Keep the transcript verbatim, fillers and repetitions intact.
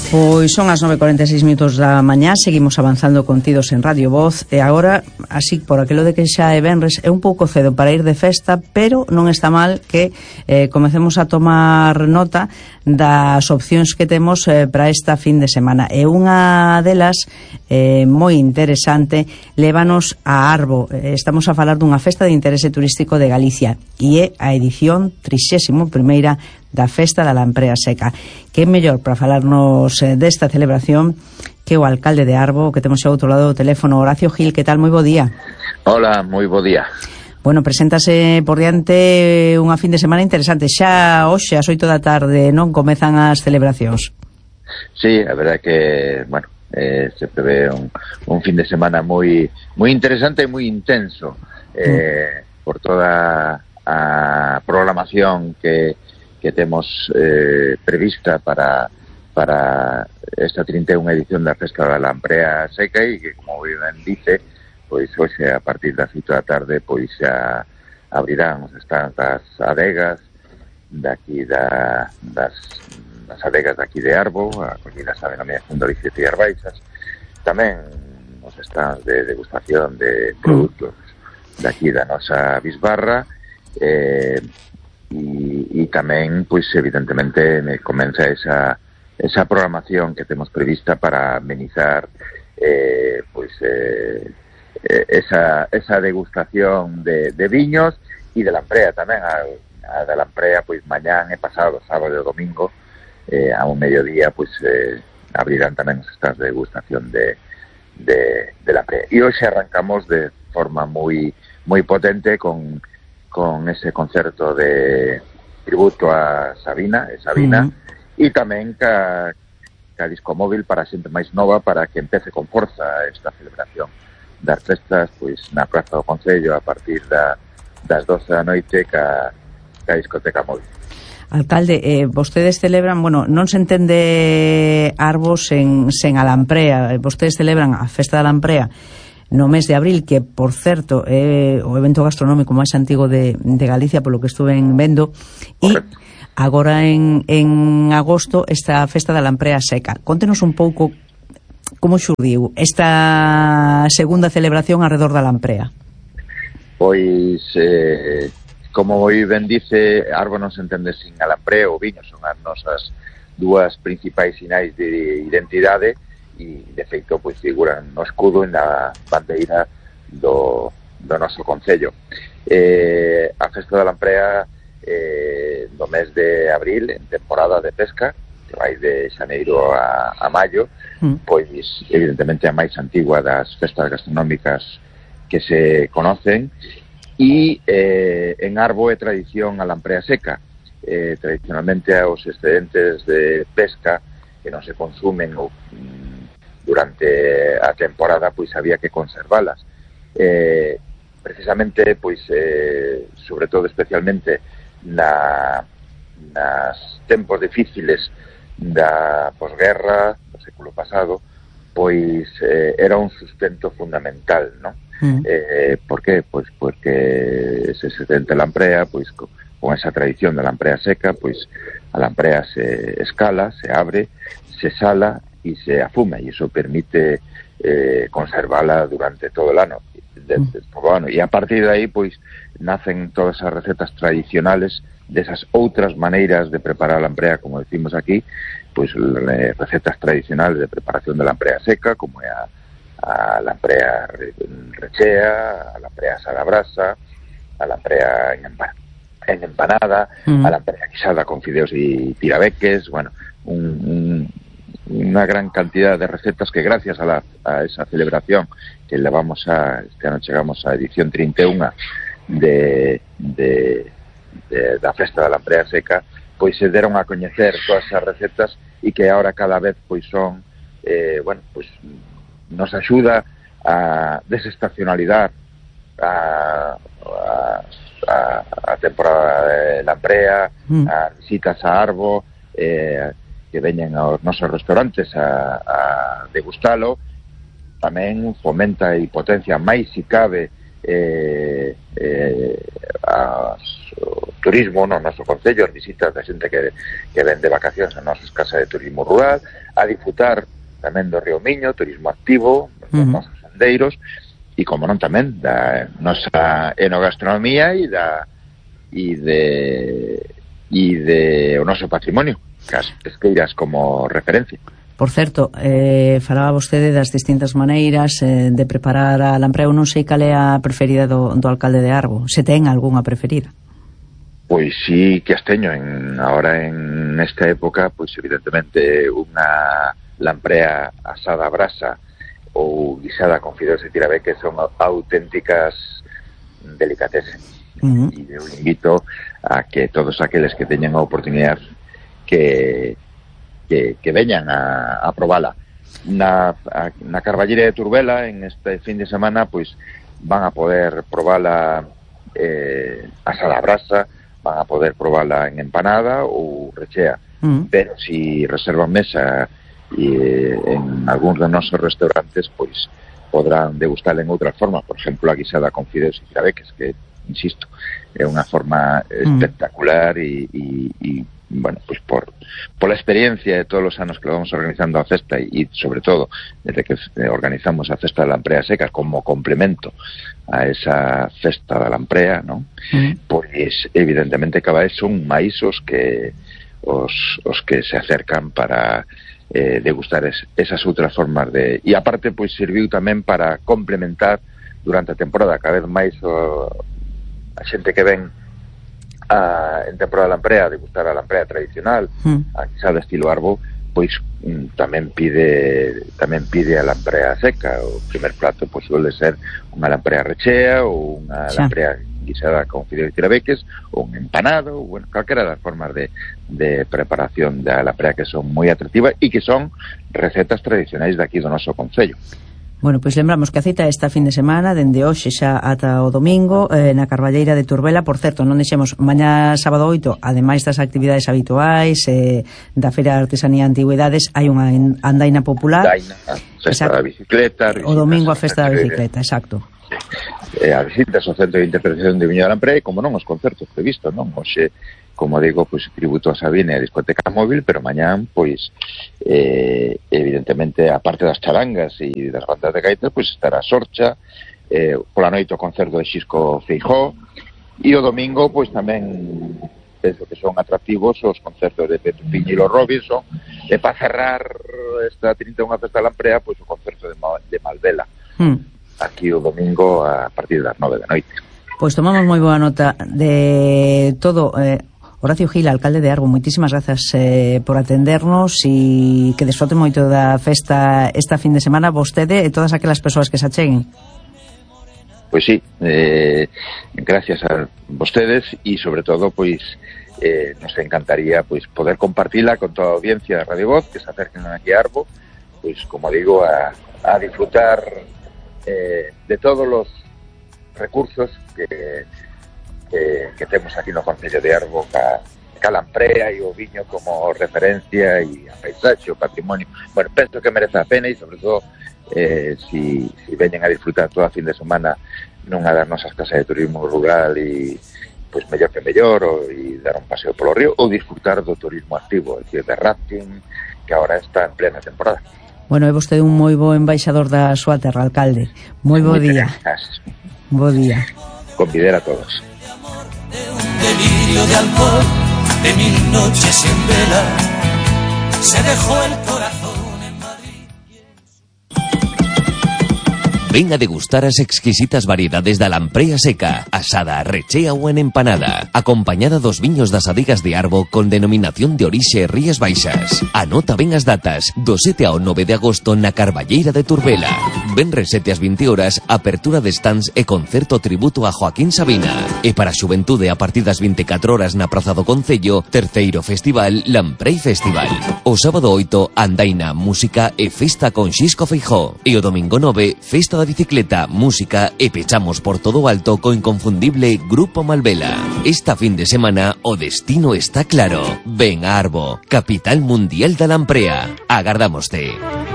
Pois son as nove e cuarenta e seis minutos da mañá. Seguimos avanzando contidos en Radio Voz. E agora, así, por aquilo de que xa é venres, é un pouco cedo para ir de festa, pero non está mal que eh, comecemos a tomar nota das opcións que temos eh, para esta fin de semana. E unha delas, eh, moi interesante, lévanos a Arbo. Eh, estamos a falar dunha festa de interese turístico de Galicia e é a edición trixésima primeira da Festa da Lamprea Seca. Que é mellor para falarnos eh, desta celebración que o alcalde de Arbo, que temos xa outro lado do teléfono, Horacio Gil. Que tal? Moi bo día. Hola, moi bo día. Bueno, preséntase por diante unha fin de semana interesante. Xa hoxe ás oito da tarde, non, comezan as celebracións. Sí, a verdade que, bueno, eh, se prevé un, un fin de semana moi moi interesante e moi intenso eh, mm. por toda a programación que que temos eh, prevista para para esta trinta e unha edición da Festa da Lamprea Seca, e que, como ben dice, pois hoxe a partir das oito da tarde pois xa abrirán os stands das adegas daqui da, das, das adegas daqui de Arbo, acollidas a denominación de Orixe e Arbaixas, tamén os stands de degustación de produtos daqui da nosa bisbarra, eh, e, e tamén, pois, evidentemente, me comeza esa, esa programación que temos prevista para amenizar eh, pois, eh, esa, esa degustación de, de viños e de Lamprea tamén. A, a de Lamprea, pois, mañán e pasado, sábado e domingo, eh, a un mediodía, pois, eh, abrirán tamén os stands de degustación de, de, de Lamprea. E hoxe arrancamos de forma moi, moi potente con con ese concerto de tributo a Sabina, e Sabina, uh-huh. e tamén ca, ca disco móvil para a xente máis nova, para que empece con forza esta celebración das festas, pois na Praza do Concello a partir da, das doce da noite ca, ca discoteca móvil. Alcalde, eh, vostedes celebran, bueno, non se entende Arbo sen, sen a Lamprea. Vostedes celebran a Festa da Lamprea no mes de abril, que, por certo, é o evento gastronómico máis antigo de, de Galicia, polo que estuve vendo, e agora en, en agosto esta Festa da Lamprea Seca. Contenos un pouco como xurdiu esta segunda celebración alrededor da Lamprea. Pois, eh, como moi ben dice, Arbo non se entende sin a Lamprea. O viño son as nosas dúas principais sinais de identidade, e de feito pois figuran no escudo e na bandeira do, do noso concello. Eh, a Festa da Lamprea eh, no mes de abril, en temporada de pesca, que vai de xaneiro a, a maio, mm. pois evidentemente a máis antigua das festas gastronómicas que se conocen, e eh, en Arbo é tradición a Lamprea Seca. Eh, tradicionalmente os excedentes de pesca que non se consumen ou durante a temporada, pois había que conservalas. Eh, precisamente, pois, eh, sobre todo especialmente na, nas tempos difíciles da posguerra, do século pasado, pois eh, era un sustento fundamental, non? Mm. Eh, por que? Pois porque ese excedente de Lamprea, pois con, con esa tradición da Lamprea Seca, pois a Lamprea se escala, se abre, se sala e se afuma, e iso permite eh, conservala durante todo o ano, de, de, todo o ano. E a partir de aí, pois, nacen todas as recetas tradicionales desas outras maneiras de preparar a Lamprea, como decimos aquí, pois recetas tradicionales de preparación de Lamprea Seca, como é a, a Lamprea rechea, a Lamprea asada a brasa, a Lamprea en, empan en empanada, mm. a Lamprea guisada con fideos e tirabeques, bueno, un... un una gran cantidad de recetas que, gracias a, la, a esa celebración que le vamos a, este ano chegamos a edición trinta e unha de, de, de da Festa da Lamprea Seca, pois se deron a coñecer todas as recetas, e que ahora cada vez pois son eh, bueno, pois nos axuda a desestacionalidade a, a, a, a temporada de Lamprea, mm. a visitas a Arbo, eh, que veñen aos nosos restaurantes a, a degustalo. Tamén fomenta e potencia máis, si cabe, eh, eh, as, os turismo no noso concello, as visitas da xente que, que ven de vacacións a nosas casas de turismo rural, a disfrutar tamén do Río Miño, turismo activo, dos uh-huh. nosos sendeiros, e como non tamén da nosa enogastronomía e da e de e de o noso patrimonio, as pesqueiras como referencia. Por certo, eh, falaba vostede das distintas maneiras eh, de preparar a lamprea. Eu non sei cal é a preferida do, do alcalde de Arbo, se ten algunha preferida. Pois sí que as teño en, ahora en esta época, pois evidentemente unha lamprea asada a brasa ou guisada con fideos e tirabeques son auténticas delicatessen. Uh-huh. E eu invito a que todos aqueles que teñan a oportunidade que que, que veñan a, a probala. Na, a, na Carballeira de Turbela en este fin de semana pois van a poder probala eh, asada a brasa, van a poder probarla en empanada ou rechea, mm. pero si reservan mesa e, en algúns dos nosos restaurantes, pois podrán degustarla en outra forma, por exemplo, a guisada con fideos e tirabeques, que, insisto, é unha forma espectacular e, e, e bueno, pois por, por la experiencia de todos os anos que lo vamos organizando a festa e, e sobre todo, desde que organizamos a festa da Lamprea Seca como complemento a esa festa da Lamprea, ¿no? Mm. Pois evidentemente cada vez son máis os que os, os que se acercan para eh, degustar es, esas outras formas de... E aparte, pois serviu tamén para complementar durante a temporada cada vez máis o, a xente que ven a, en temporada da Lamprea a degustar a Lamprea tradicional, mm. a guisada estilo Arbo, pois mm, tamén pide tamén pide a lamprea seca. O primer plato pois suele ser unha lamprea rechea ou unha xa. lamprea guisada con fideos e tirabeques ou un empanado, ou, bueno, calquera das formas de, de preparación da lamprea que son moi atractivas e que son recetas tradicionais daqui do noso concello. Bueno, pois lembramos que a cita esta fin de semana, dende hoxe xa ata o domingo, eh, na Carballeira de Turbela. Por certo, non deixemos, mañá sábado oito, ademais das actividades habituais eh, da Feira de Artesanía e Antigüedades, hai unha andaina popular. Andaina, festa exacto. da bicicleta. O domingo a festa da bicicleta, exacto. Eh, a visitas ao Centro de Interpretación de Viña da Lamprea e, como non, os concertos previstos, non? Hoxe, como digo, pois tributo a Sabine e a discoteca móvil, pero mañán, pois, eh, evidentemente, a parte das charangas e das bandas de gaitas, pois estará Sorcha, eh, pola noite o concerto de Xisco Feijó, e o domingo, pois tamén, penso que son atractivos os concertos de Petro Piñilo Robinson, e para cerrar esta trinta e unha festa de Lamprea, pois o concerto de, Ma- de Malvela, hmm. aquí o domingo a partir das nove da noite. Pois tomamos moi boa nota de todo. eh, Horacio Gil, alcalde de Arbo, moitísimas grazas eh, por atendernos e que desfrote moito da festa esta fin de semana vostede e todas aquelas persoas que se acheguen. Pois sí, eh, gracias a vostedes e sobre todo pois eh, nos encantaría pois poder compartila con toda a audiencia de Radio Voz que se acerquen aquí a Arbo, pois como digo, a, a disfrutar eh, de todos os recursos que Que, que temos aquí no Concello de Arbo, ca, ca lamprea e o viño como referencia e a paisaxe, o patrimonio. Bueno, penso que merece a pena e sobre todo eh, si, si veñen a disfrutar toda a fin de semana nunha das nosas casas de turismo rural e pois mellor que mellor, ou, e dar un paseo polo río ou disfrutar do turismo activo, es decir, de rafting, que agora está en plena temporada. Bueno, é vostede un moi bo embaixador da súa terra, alcalde. Moi bo día. Bo día. Convidar a todos. De un delirio de alcohol, de mil noches en vela, se dejó el corazón en Madrid. Ven a degustar as exquisitas variedades da lamprea seca, asada, rechea ou en empanada, acompañada dos viños das adigas de Arbo con denominación de orixe Rías Baixas. Anota ben as datas, do sete ao nove de agosto na Carballeira de Turbela. Venres sete ás vinte horas, apertura de stands e concerto tributo a Joaquín Sabina. E para a xuventude a partir das vinte e catro horas na Praza do Concello, terceiro festival Lamprei Festival. O sábado oito, andaina, música e festa con Xisco Feijó. E o domingo nove, festa da bicicleta, música e pechamos por todo o alto co inconfundible Grupo Malvela. Esta fin de semana o destino está claro. Ven a Arbo, capital mundial da lamprea. Agardámoste.